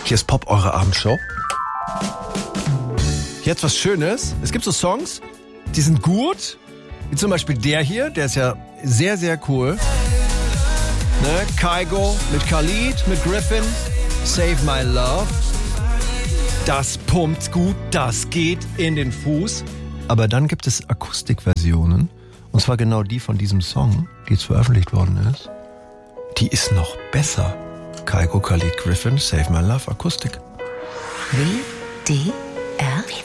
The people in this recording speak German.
Hier ist Pop, eure Abendshow. Jetzt was Schönes. Es gibt so Songs, die sind gut. Wie zum Beispiel der hier, der ist ja sehr, sehr cool. Ne? Kygo mit Khalid, mit Griffin. Save My Love. Das pumpt gut, das geht in den Fuß. Aber dann gibt es Akustikversionen. Und zwar genau die von diesem Song, die jetzt veröffentlicht worden ist. Die ist noch besser. Kygo, Khalid, Griffin, Save My Love, Akustik. WDR